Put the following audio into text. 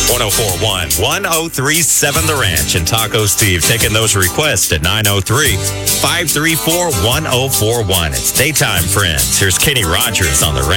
1041 1037 The Ranch and Taco Steve taking those requests at 903-534-1041. It's Daytime Friends. Here's Kenny Rogers on The Ranch.